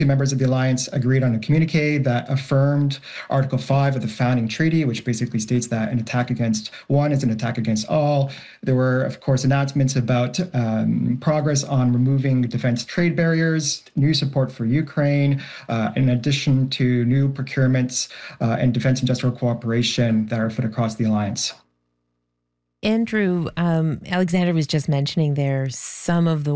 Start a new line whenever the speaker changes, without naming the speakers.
members of the alliance agreed on a communique that affirmed Article 5 of the founding treaty, which basically states that an attack against one is an attack against all. There were, of course, announcements about progress on removing defense trade barriers, new support for Ukraine, in addition to new procurements and defense industrial cooperation that are put across the alliance.
Andrew, Alexander was just mentioning there some of the